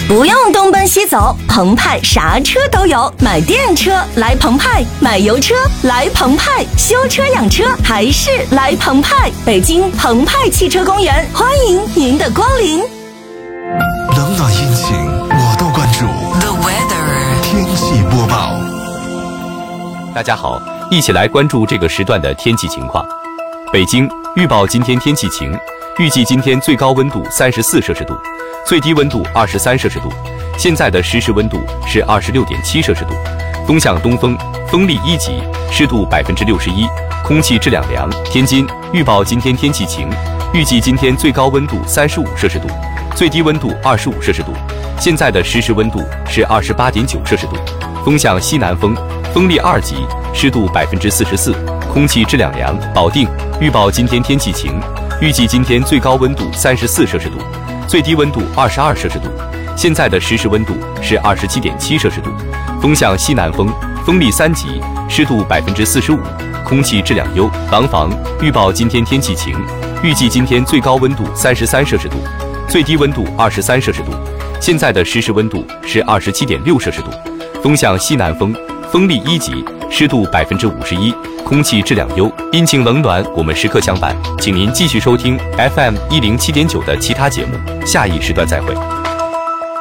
不用东奔西走，澎湃啥车都有。买电车来澎湃，买油车来澎湃，修车养车还是来澎湃。北京澎湃汽车公园，欢迎您的光临。 冷暖阴晴我都关注。 The weather 天气播报。 大家好，一起来关注这个时段的天气情况。北京预报今天天气晴，预计今天最高温度34摄氏度，最低温度23摄氏度。现在的实时温度是26.7摄氏度，风向东风，风力1级，湿度61%，空气质量良。天津预报今天天气晴，预计今天最高温度35摄氏度，最低温度25摄氏度。现在的实时温度是28.9摄氏度，风向西南风，风力2级，湿度44%，空气质量良。保定预报今天天气晴，预计今天最高温度34摄氏度，最低温度22摄氏度。现在的实时温度是27.7摄氏度，风向西南风，风力3级，湿度45%，空气质量优。廊坊预报今天天气晴，预计今天最高温度33摄氏度，最低温度23摄氏度。现在的实时温度是27.6摄氏度，风向西南风，风力1级，湿度51%，空气质量优。阴晴冷暖我们时刻相伴，请您继续收听 FM 107.9的其他节目，下一时段再会。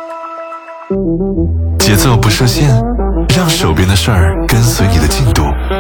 节奏不设限，让手边的事儿跟随你的进度。